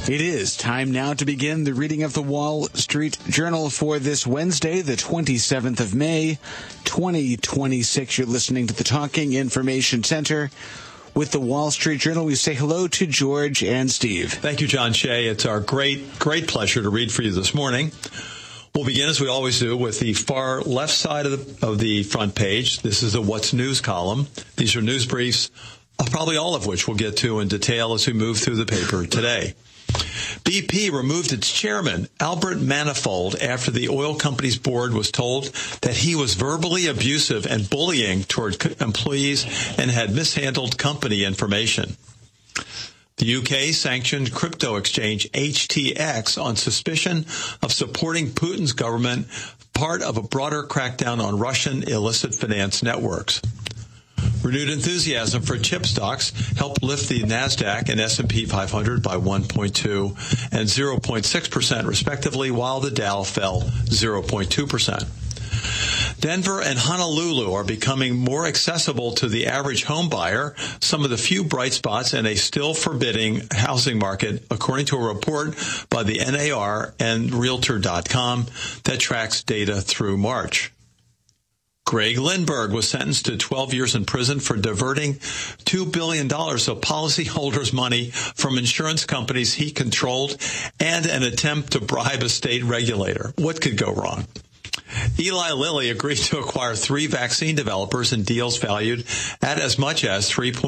It is time now to begin the reading of the Wall Street Journal for this Wednesday, the 27th of May, 2026. You're listening to the Talking Information Center. With the Wall Street Journal, we say hello to George and Steve. Thank you, John Shea. It's our great pleasure to read for you this morning. We'll begin, as we always do, with the far left side of the front page. This is the What's News column. These are news briefs, probably all of which we'll get to in detail as we move through the paper today. BP removed its chairman, Albert Manifold, after the oil company's board was told that he was verbally abusive and bullying toward employees and had mishandled company information. The UK sanctioned crypto exchange HTX on suspicion of supporting Putin's government, part of a broader crackdown on Russian illicit finance networks. Renewed enthusiasm for chip stocks helped lift the NASDAQ and S&P 500 by 1.2 and 0.6% respectively, while the Dow fell 0.2%. Denver and Honolulu are becoming more accessible to the average home buyer, some of the few bright spots in a still forbidding housing market, according to a report by the NAR and Realtor.com that tracks data through March. Greg Lindbergh was sentenced to 12 years in prison for diverting $2 billion of policyholders' money from insurance companies he controlled and an attempt to bribe a state regulator. What could go wrong? Eli Lilly agreed to acquire 3 vaccine developers in deals valued at as much as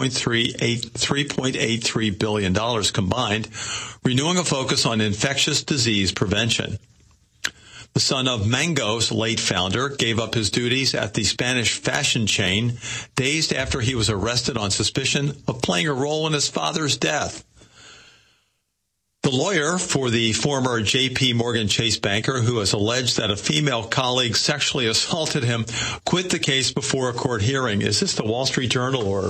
$3.83 billion combined, renewing a focus on infectious disease prevention. The son of Mango's late founder gave up his duties at the Spanish fashion chain days after he was arrested on suspicion of playing a role in his father's death. The lawyer for the former J.P. Morgan Chase banker, who has alleged that a female colleague sexually assaulted him, quit the case before a court hearing. Is this the Wall Street Journal or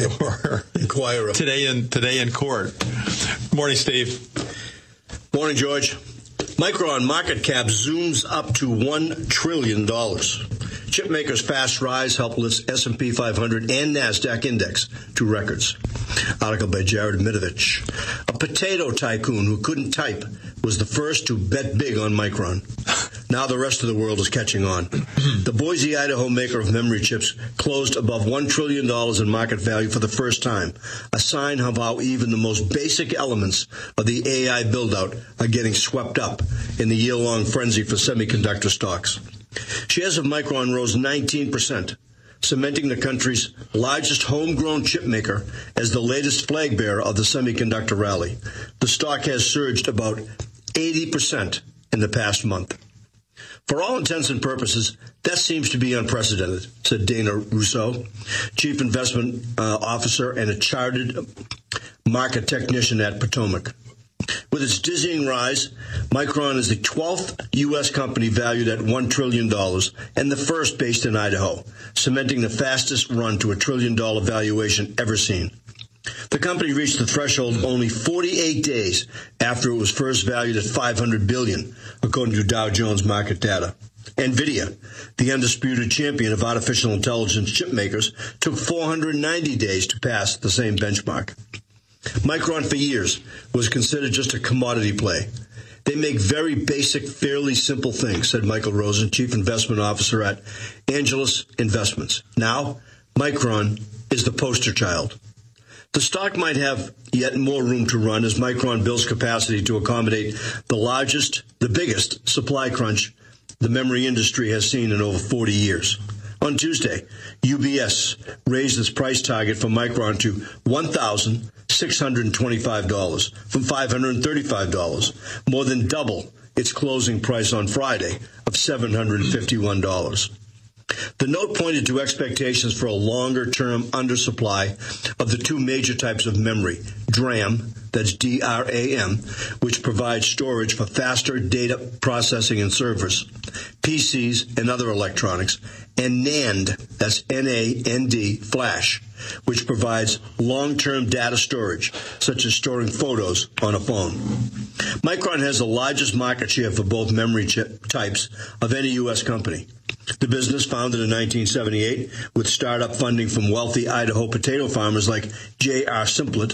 Inquirer? Today in court. Morning, Steve. Morning, George. Micron market cap zooms up to $1 trillion. Chipmakers' fast rise helped lift S&P 500 and NASDAQ index to records. Article by Jared Mitovich. A potato tycoon who couldn't type was the first to bet big on Micron. Now the rest of the world is catching on. The Boise, Idaho maker of memory chips closed above $1 trillion in market value for the first time, a sign of how even the most basic elements of the AI build-out are getting swept up in the year-long frenzy for semiconductor stocks. Shares of Micron rose 19%, cementing the country's largest homegrown chip maker as the latest flag bearer of the semiconductor rally. The stock has surged about 80% in the past month. For all intents and purposes, that seems to be unprecedented, said Dana Rousseau, chief investment officer and a chartered market technician at Potomac. With its dizzying rise, Micron is the 12th U.S. company valued at $1 trillion and the first based in Idaho, cementing the fastest run to $1 trillion valuation ever seen. The company reached the threshold only 48 days after it was first valued at $500 billion, according to Dow Jones market data. NVIDIA, the undisputed champion of artificial intelligence chip makers, took 490 days to pass the same benchmark. Micron for years was considered just a commodity play. They make very basic, fairly simple things, said Michael Rosen, chief investment officer at Angelus Investments. Now, Micron is the poster child. The stock might have yet more room to run as Micron builds capacity to accommodate the biggest supply crunch the memory industry has seen in over 40 years. On Tuesday, UBS raised its price target for Micron to $1,625 from $535, more than double its closing price on Friday of $751. The note pointed to expectations for a longer-term undersupply of the two major types of memory, DRAM, that's DRAM, which provides storage for faster data processing in servers, PCs, and other electronics, and NAND, that's NAND, flash, which provides long-term data storage, such as storing photos on a phone. Micron has the largest market share for both memory chip types of any U.S. company. The business, founded in 1978 with startup funding from wealthy Idaho potato farmers like J.R. Simplet,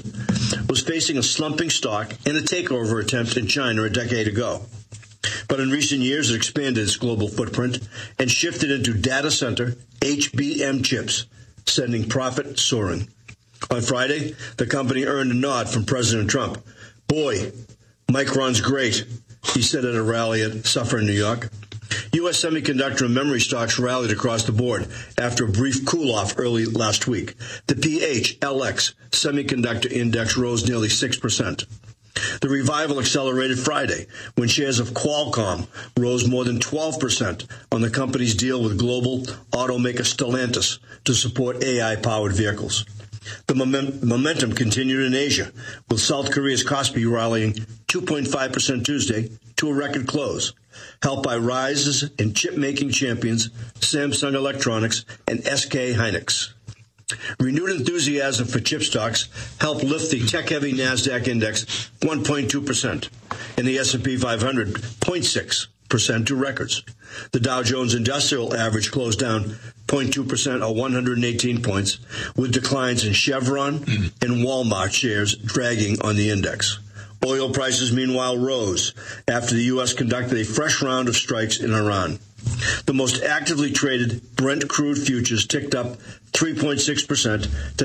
was facing a slumping stock and a takeover attempt in China a decade ago. But in recent years, it expanded its global footprint and shifted into data center HBM chips, sending profit soaring. On Friday, the company earned a nod from President Trump. "Boy, Micron's great," he said at a rally at Suffolk, New York. U.S. semiconductor and memory stocks rallied across the board after a brief cool-off early last week. The PHLX semiconductor index rose nearly 6%. The revival accelerated Friday when shares of Qualcomm rose more than 12% on the company's deal with global automaker Stellantis to support AI-powered vehicles. The momentum continued in Asia, with South Korea's Kospi rallying 2.5% Tuesday to a record close, helped by rises in chip-making champions Samsung Electronics and SK Hynix. Renewed enthusiasm for chip stocks helped lift the tech-heavy NASDAQ index 1.2% and the S&P 500 0.6% to records. The Dow Jones Industrial Average closed down 0.2% or 118 points, with declines in Chevron and Walmart shares dragging on the index. Oil prices, meanwhile, rose after the U.S. conducted a fresh round of strikes in Iran. The most actively traded Brent crude futures ticked up 3.6% to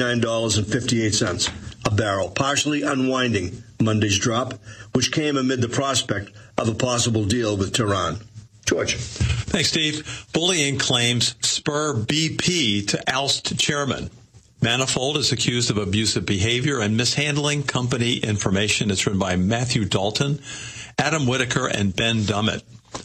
$99.58 a barrel, partially unwinding Monday's drop, which came amid the prospect of a possible deal with Tehran. George. Thanks, Steve. Bullying claims spur BP to oust chairman. Manifold is accused of abusive behavior and mishandling company information. It's written by Matthew Dalton, Adam Whitaker, and Ben Dummett.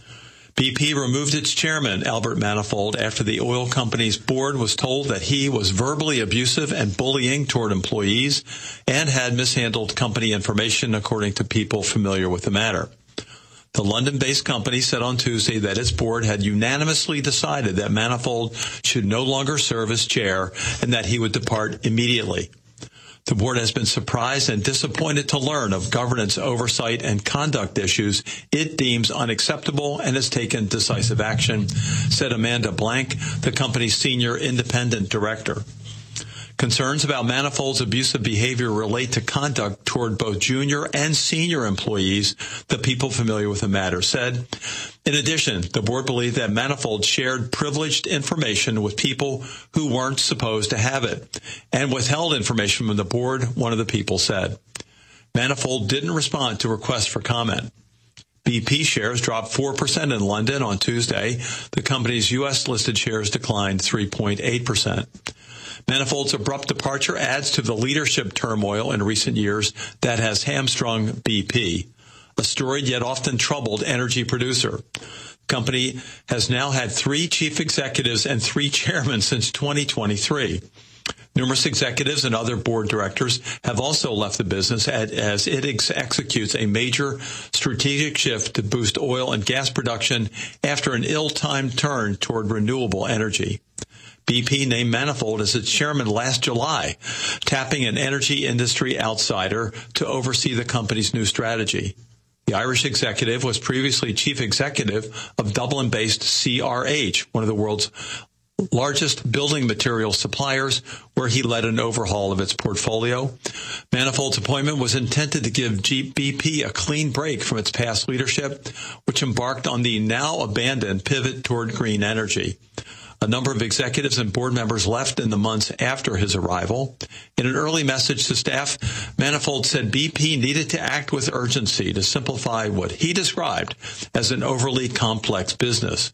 BP removed its chairman, Albert Manifold, after the oil company's board was told that he was verbally abusive and bullying toward employees and had mishandled company information, according to people familiar with the matter. The London-based company said on Tuesday that its board had unanimously decided that Manifold should no longer serve as chair and that he would depart immediately. The board has been surprised and disappointed to learn of governance oversight and conduct issues it deems unacceptable and has taken decisive action, said Amanda Blank, the company's senior independent director. Concerns about Manifold's abusive behavior relate to conduct toward both junior and senior employees, the people familiar with the matter said. In addition, the board believed that Manifold shared privileged information with people who weren't supposed to have it and withheld information from the board, one of the people said. Manifold didn't respond to requests for comment. BP shares dropped 4% in London on Tuesday. The company's U.S.-listed shares declined 3.8%. Manifold's abrupt departure adds to the leadership turmoil in recent years that has hamstrung BP, a storied yet often troubled energy producer. The company has now had 3 chief executives and 3 chairmen since 2023. Numerous executives and other board directors have also left the business as it executes a major strategic shift to boost oil and gas production after an ill-timed turn toward renewable energy. BP named Manifold as its chairman last July, tapping an energy industry outsider to oversee the company's new strategy. The Irish executive was previously chief executive of Dublin-based CRH, one of the world's largest building material suppliers, where he led an overhaul of its portfolio. Manifold's appointment was intended to give BP a clean break from its past leadership, which embarked on the now abandoned pivot toward green energy. A number of executives and board members left in the months after his arrival. In an early message to staff, Manifold said BP needed to act with urgency to simplify what he described as an overly complex business.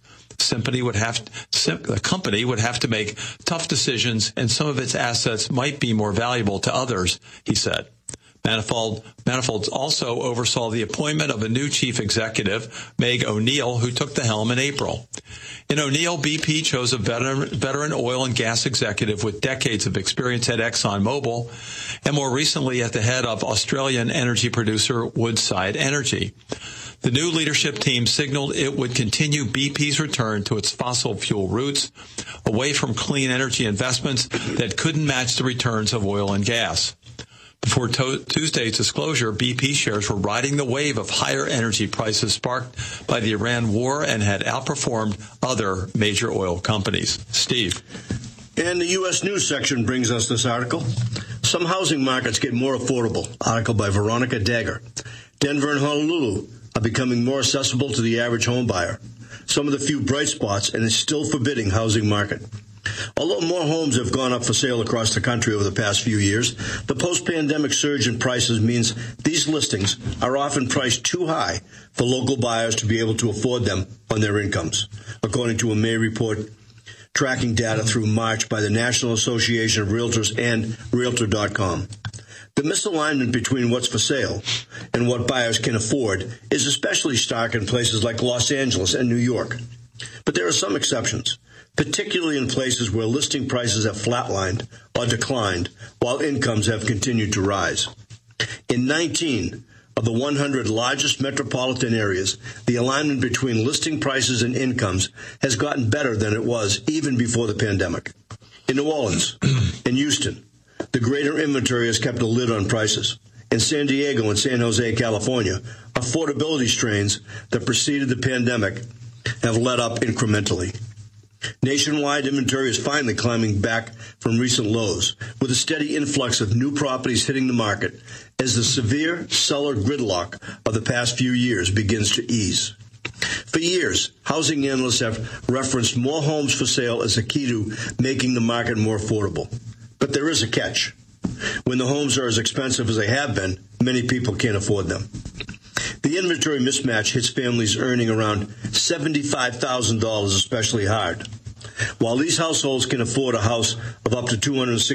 The company would have to make tough decisions, and some of its assets might be more valuable to others, he said. Manifold also oversaw the appointment of a new chief executive, Meg O'Neill, who took the helm in April. In O'Neill, BP chose a veteran oil and gas executive with decades of experience at ExxonMobil and more recently at the head of Australian energy producer Woodside Energy. The new leadership team signaled it would continue BP's return to its fossil fuel roots, away from clean energy investments that couldn't match the returns of oil and gas. Before Tuesday's disclosure, BP shares were riding the wave of higher energy prices sparked by the Iran war and had outperformed other major oil companies. Steve. And the U.S. News section brings us this article. Some housing markets get more affordable. Article by Veronica Dagger. Denver and Honolulu are becoming more accessible to the average home buyer. Some of the few bright spots in a still forbidding housing market. Although more homes have gone up for sale across the country over the past few years, the post-pandemic surge in prices means these listings are often priced too high for local buyers to be able to afford them on their incomes, according to a May report tracking data through March by the National Association of Realtors and Realtor.com. The misalignment between what's for sale and what buyers can afford is especially stark in places like Los Angeles and New York. But there are some exceptions, particularly in places where listing prices have flatlined or declined while incomes have continued to rise. In 19 of the 100 largest metropolitan areas, the alignment between listing prices and incomes has gotten better than it was even before the pandemic. In New Orleans, in Houston, the greater inventory has kept a lid on prices. In San Diego and San Jose, California, affordability strains that preceded the pandemic have let up incrementally. Nationwide, inventory is finally climbing back from recent lows, with a steady influx of new properties hitting the market as the severe seller gridlock of the past few years begins to ease. For years, housing analysts have referenced more homes for sale as a key to making the market more affordable. But there is a catch. When the homes are as expensive as they have been, many people can't afford them. The inventory mismatch hits families earning around $75,000 especially hard. While these households can afford a house of up to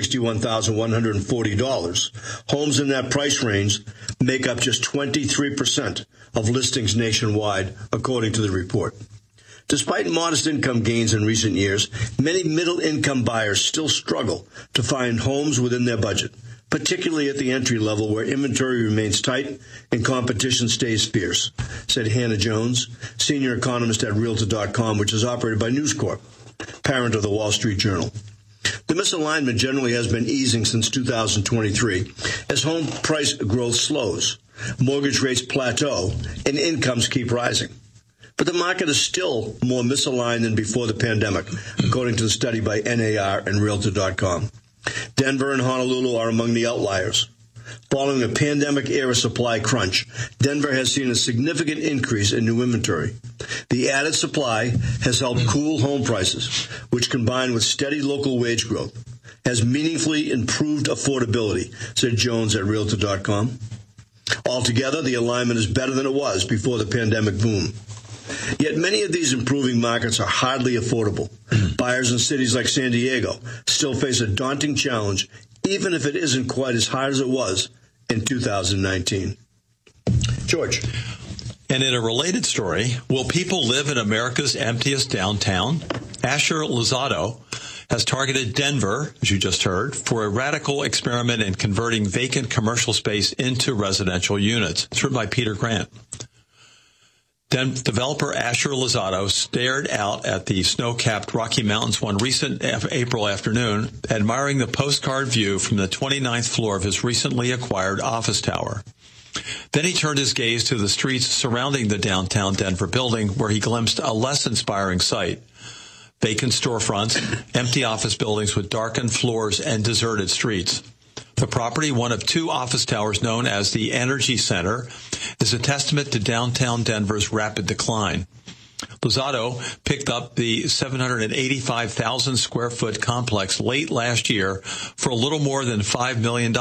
$261,140, homes in that price range make up just 23% of listings nationwide, according to the report. Despite modest income gains in recent years, many middle-income buyers still struggle to find homes within their budget, particularly at the entry level where inventory remains tight and competition stays fierce, said Hannah Jones, senior economist at Realtor.com, which is operated by News Corp, parent of the Wall Street Journal. The misalignment generally has been easing since 2023 as home price growth slows, mortgage rates plateau, and incomes keep rising. But the market is still more misaligned than before the pandemic, according to the study by NAR and Realtor.com. Denver and Honolulu are among the outliers. Following a pandemic-era supply crunch, Denver has seen a significant increase in new inventory. The added supply has helped cool home prices, which, combined with steady local wage growth, has meaningfully improved affordability, said Jones at Realtor.com. Altogether, the alignment is better than it was before the pandemic boom. Yet many of these improving markets are hardly affordable. Buyers in cities like San Diego still face a daunting challenge, even if it isn't quite as hard as it was in 2019. George. And in a related story, will people live in America's emptiest downtown? Asher Lozado has targeted Denver, as you just heard, for a radical experiment in converting vacant commercial space into residential units. It's written by Peter Grant. Developer Asher Lozado stared out at the snow-capped Rocky Mountains one recent April afternoon, admiring the postcard view from the 29th floor of his recently acquired office tower. Then he turned his gaze to the streets surrounding the downtown Denver building, where he glimpsed a less inspiring sight. Vacant storefronts, empty office buildings with darkened floors and deserted streets. The property, one of two office towers known as the Energy Center, is a testament to downtown Denver's rapid decline. Lozado picked up the 785,000 square foot complex late last year for a little more than $5 million,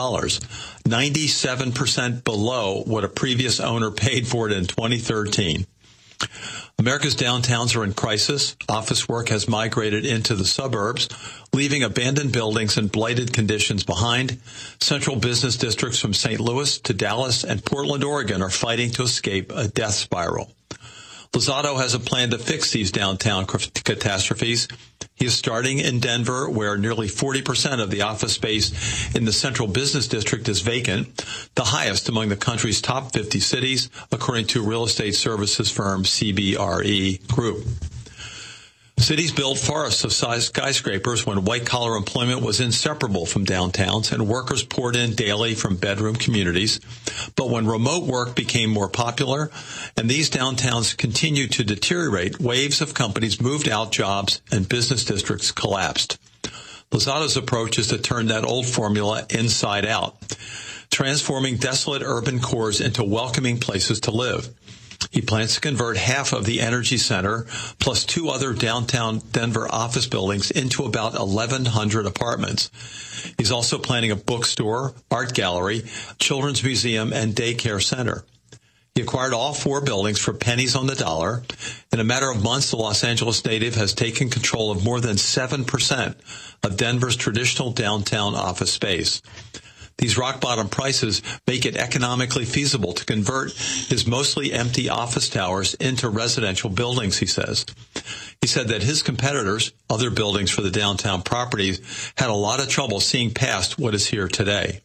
97% below what a previous owner paid for it in 2013. America's downtowns are in crisis. Office work has migrated into the suburbs, leaving abandoned buildings and blighted conditions behind. Central business districts from St. Louis to Dallas and Portland, Oregon are fighting to escape a death spiral. Lozado has a plan to fix these downtown catastrophes. He is starting in Denver, where nearly 40% of the office space in the central business district is vacant, the highest among the country's top 50 cities, according to real estate services firm CBRE Group. Cities built forests of skyscrapers when white-collar employment was inseparable from downtowns and workers poured in daily from bedroom communities. But when remote work became more popular and these downtowns continued to deteriorate, waves of companies moved out jobs and business districts collapsed. Lozado's approach is to turn that old formula inside out, transforming desolate urban cores into welcoming places to live. He plans to convert half of the Energy Center plus 2 other downtown Denver office buildings into about 1,100 apartments. He's also planning a bookstore, art gallery, children's museum, and daycare center. He acquired all 4 buildings for pennies on the dollar. In a matter of months, the Los Angeles native has taken control of more than 7% of Denver's traditional downtown office space. These rock-bottom prices make it economically feasible to convert his mostly empty office towers into residential buildings, he says. He said that his competitors, other buildings for the downtown properties, had a lot of trouble seeing past what is here today.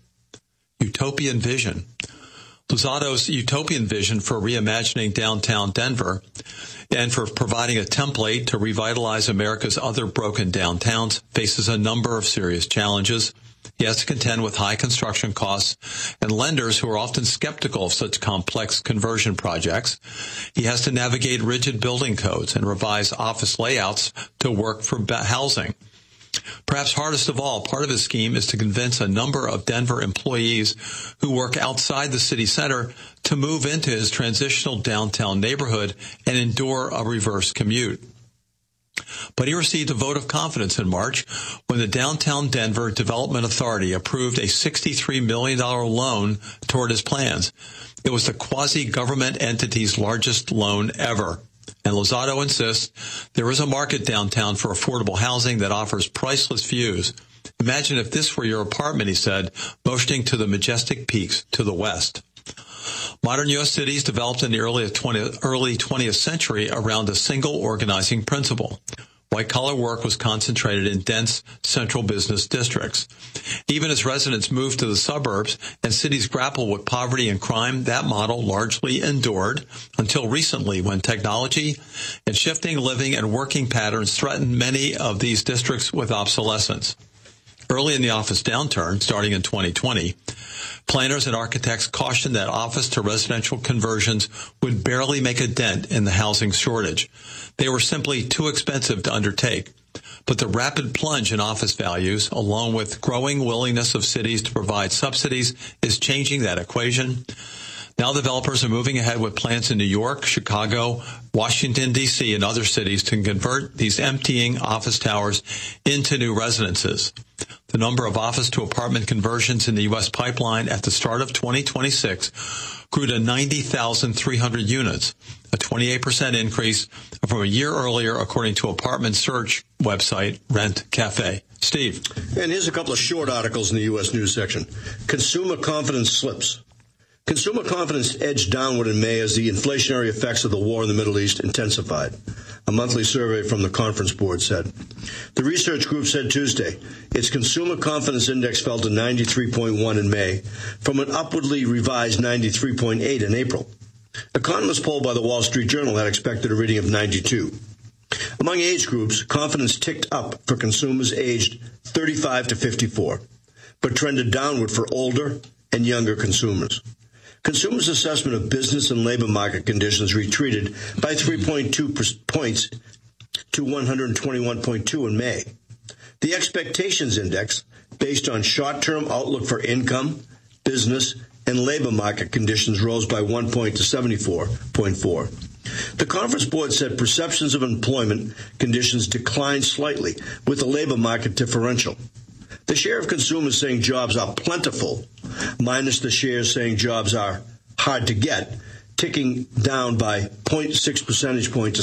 Utopian vision. Lozado's utopian vision for reimagining downtown Denver and for providing a template to revitalize America's other broken downtowns faces a number of serious challenges. He has to contend with high construction costs and lenders who are often skeptical of such complex conversion projects. He has to navigate rigid building codes and revise office layouts to work for housing. Perhaps hardest of all, part of his scheme is to convince a number of Denver employees who work outside the city center to move into his transitional downtown neighborhood and endure a reverse commute. But he received a vote of confidence in March when the Downtown Denver Development Authority approved a $63 million loan toward his plans. It was the quasi-government entity's largest loan ever. And Lozado insists there is a market downtown for affordable housing that offers priceless views. Imagine if this were your apartment, he said, motioning to the majestic peaks to the west. Modern U.S. cities developed in the early 20th century around a single organizing principle. White-collar work was concentrated in dense central business districts. Even as residents moved to the suburbs and cities grappled with poverty and crime, that model largely endured until recently when technology and shifting living and working patterns threatened many of these districts with obsolescence. Early in the office downturn, starting in 2020, planners and architects cautioned that office to residential conversions would barely make a dent in the housing shortage. They were simply too expensive to undertake. But the rapid plunge in office values, along with growing willingness of cities to provide subsidies, is changing that equation. Now developers are moving ahead with plans in New York, Chicago, Washington, D.C., and other cities to convert these emptying office towers into new residences. The number of office-to-apartment conversions in the U.S. pipeline at the start of 2026 grew to 90,300 units, a 28% increase from a year earlier, according to apartment search website Rent Cafe. Steve. And here's a couple of short articles in the U.S. News section. Consumer confidence slips. Consumer confidence edged downward in May as the inflationary effects of the war in the Middle East intensified, a monthly survey from the Conference Board said. The research group said Tuesday its consumer confidence index fell to 93.1 in May from an upwardly revised 93.8 in April. Economists polled by the Wall Street Journal had expected a reading of 92. Among age groups, confidence ticked up for consumers aged 35 to 54, but trended downward for older and younger consumers. Consumers' assessment of business and labor market conditions retreated by 3.2 points to 121.2 in May. The expectations index, based on short-term outlook for income, business, and labor market conditions, rose by 1 point to 74.4. The Conference Board said perceptions of employment conditions declined slightly with the labor market differential. The share of consumers saying jobs are plentiful, minus the share saying jobs are hard to get, ticking down by 0.6 percentage point to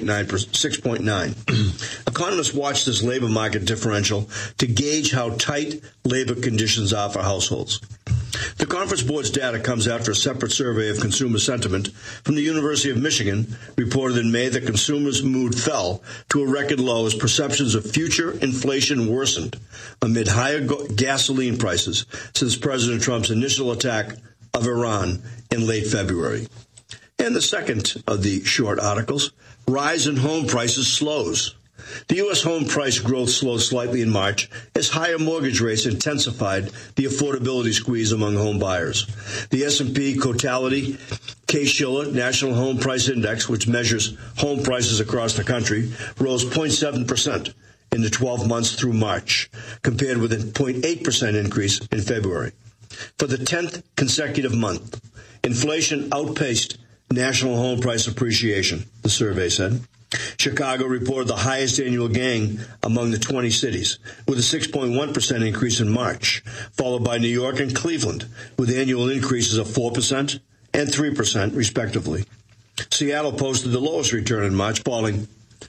6.9. Economists watch this labor market differential to gauge how tight labor conditions are for households. The Conference Board's data comes after a separate survey of consumer sentiment from the University of Michigan reported in May that consumers' mood fell to a record low as perceptions of future inflation worsened amid higher gasoline prices since President Trump's initial attack of Iran in late February. And the second of the short articles, rise in home prices slows. The U.S. home price growth slowed slightly in March as higher mortgage rates intensified the affordability squeeze among home buyers. The S&P Totality Case-Shiller National Home Price Index, which measures home prices across the country, rose 0.7% in the 12 months through March, compared with a 0.8% increase in February. For the 10th consecutive month, inflation outpaced national home price appreciation, the survey said. Chicago reported the highest annual gain among the 20 cities, with a 6.1% increase in March, followed by New York and Cleveland, with annual increases of 4% and 3%, respectively. Seattle posted the lowest return in March, falling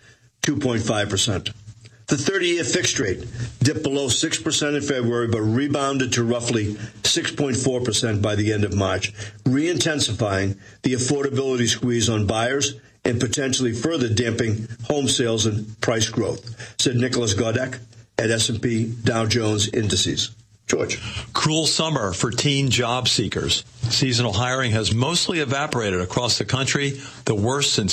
2.5%. The 30-year fixed rate dipped below 6% in February, but rebounded to roughly 6.4% by the end of March, re-intensifying the affordability squeeze on buyers and potentially further damping home sales and price growth, said Nicholas Godek at S&P Dow Jones Indices. George. Cruel summer for teen job seekers. Seasonal hiring has mostly evaporated across the country, the worst since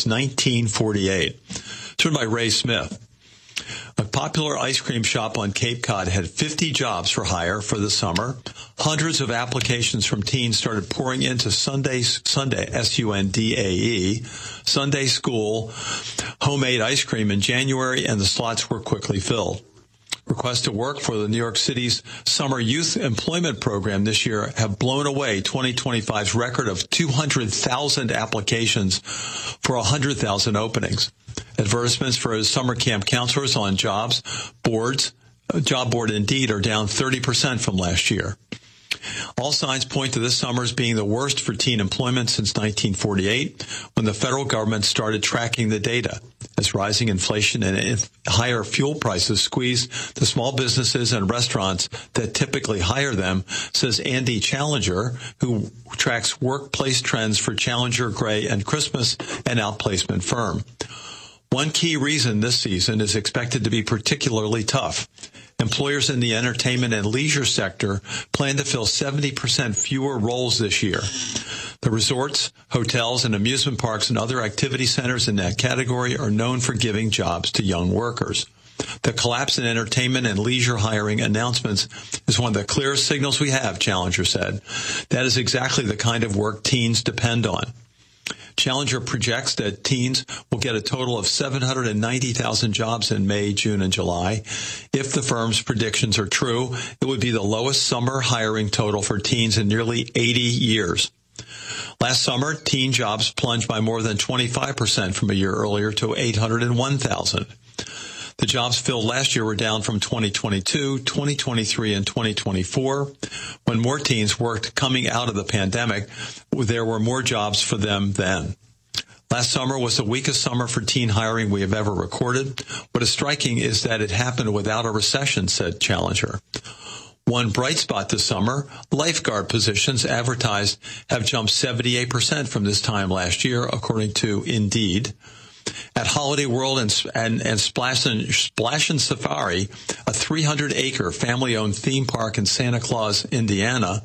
1948. It's written by Ray Smith. A popular ice cream shop on Cape Cod had 50 jobs for hire for the summer. Hundreds of applications from teens started pouring into Sunday, S-U-N-D-A-E, Sunday school, homemade ice cream in January, and the slots were quickly filled. Requests to work for the New York City's Summer Youth Employment Program this year have blown away 2025's record of 200,000 applications for 100,000 openings. Advertisements for summer camp counselors on job board Indeed are down 30% from last year. All signs point to this summer as being the worst for teen employment since 1948, when the federal government started tracking the data, as rising inflation and higher fuel prices squeeze the small businesses and restaurants that typically hire them, says Andy Challenger, who tracks workplace trends for Challenger, Gray, and Christmas, an outplacement firm. One key reason this season is expected to be particularly tough. Employers in the entertainment and leisure sector plan to fill 70% fewer roles this year. The resorts, hotels, and amusement parks and other activity centers in that category are known for giving jobs to young workers. The collapse in entertainment and leisure hiring announcements is one of the clearest signals we have, Challenger said. That is exactly the kind of work teens depend on. Challenger projects that teens will get a total of 790,000 jobs in May, June, and July. If the firm's predictions are true, it would be the lowest summer hiring total for teens in nearly 80 years. Last summer, teen jobs plunged by more than 25% from a year earlier to 801,000. The jobs filled last year were down from 2022, 2023, and 2024. When more teens worked coming out of the pandemic, there were more jobs for them then. Last summer was the weakest summer for teen hiring we have ever recorded. What is striking is that it happened without a recession, said Challenger. One bright spot this summer, lifeguard positions advertised have jumped 78% from this time last year, according to Indeed. At Holiday World and Splash and Safari, a 300-acre family-owned theme park in Santa Claus, Indiana,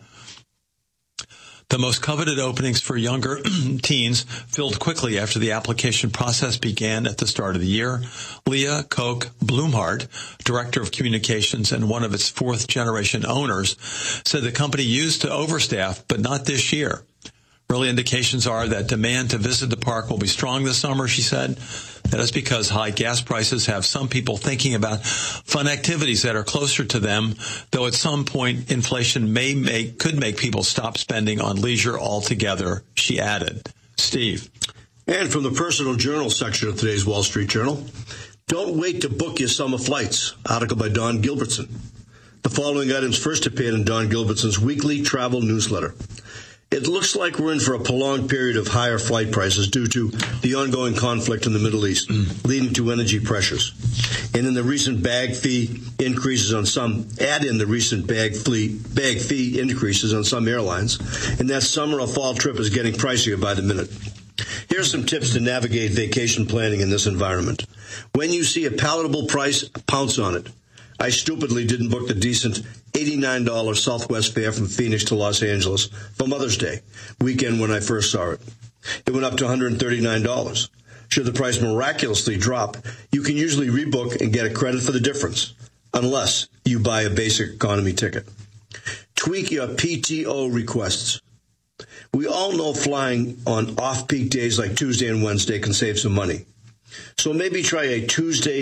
the most coveted openings for younger teens filled quickly after the application process began at the start of the year. Leah Koch Blumhardt, director of communications and one of its fourth-generation owners, said the company used to overstaff, but not this year. Early indications are that demand to visit the park will be strong this summer, she said. That is because high gas prices have some people thinking about fun activities that are closer to them, though at some point inflation could make people stop spending on leisure altogether, she added. Steve. And from the personal journal section of today's Wall Street Journal, don't wait to book your summer flights, article by Don Gilbertson. The following items first appeared in Don Gilbertson's weekly travel newsletter. It looks like we're in for a prolonged period of higher flight prices due to the ongoing conflict in the Middle East, leading to energy pressures. And in the recent bag fee increases on some, add in the recent bag fee increases on some airlines, and that summer or fall trip is getting pricier by the minute. Here are some tips to navigate vacation planning in this environment. When you see a palatable price, pounce on it. I stupidly didn't book the decent $89 Southwest fare from Phoenix to Los Angeles for Mother's Day weekend when I first saw it. It went up to $139. Should the price miraculously drop, you can usually rebook and get a credit for the difference, unless you buy a basic economy ticket. Tweak your PTO requests. We all know flying on off-peak days like Tuesday and Wednesday can save some money. So maybe try a Tuesday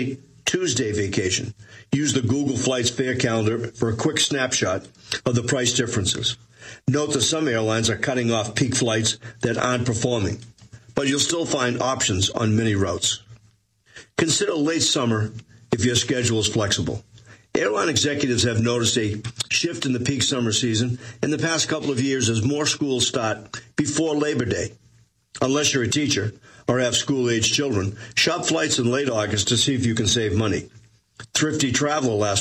Tuesday vacation. Use the Google Flights fare calendar for a quick snapshot of the price differences. Note that some airlines are cutting off peak flights that aren't performing, but you'll still find options on many routes. Consider late summer if your schedule is flexible. Airline executives have noticed a shift in the peak summer season in the past couple of years as more schools start before Labor Day. Unless you're a teacher or have school-age children, shop flights in late August to see if you can save money. Thrifty Traveler last